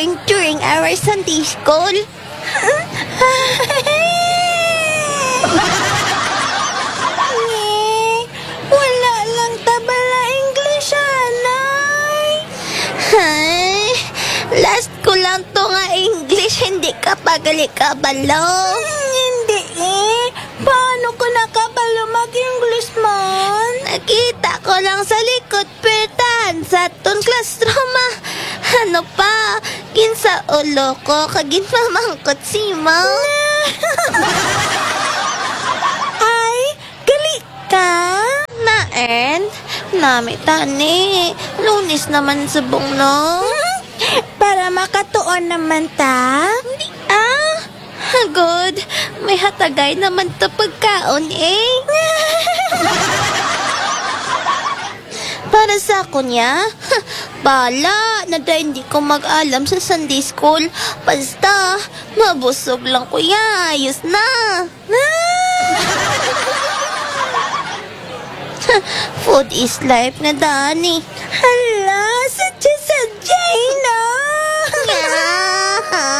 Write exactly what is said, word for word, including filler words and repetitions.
learned during our Sunday school. Eh, wala lang tabala English, anay. Ay, last ko lang to nga English, hindi ka pagali-kabalo. Hmm, hindi eh. Paano ko nakabalo mag-English man? Nakita ko lang sa likod, pertan, sa ton classroom ah. Ano pa, kinsa ulo ko, kagin mamangkot si ma. Ay, gali ka? Naen, nami tani, lunis naman subong no. Para makatuon naman ta? Hindi ah, good, may hatagay naman to pagkaon eh. Para sa kunya, bala na dahil hindi ko mag-alam sa Sunday school. Basta, mabusog lang kuya, ayos na. Food is life na Dani. Hala, sadya-sadyay na. Nga.